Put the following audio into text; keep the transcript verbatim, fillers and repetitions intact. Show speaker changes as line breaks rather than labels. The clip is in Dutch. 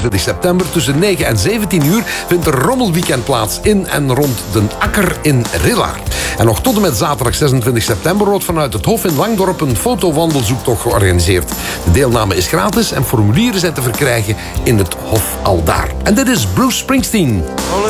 zesentwintig september tussen negen en zeventien uur vindt er rommelweekend plaats in en rond de Akker in Rilla. En nog tot en met zaterdag zesentwintig september wordt vanuit het Hof in Langdorp een fotowandelzoektocht georganiseerd. De deelname is gratis en formulieren zijn te verkrijgen in het Hof aldaar. En dit is Bruce Springsteen.
Only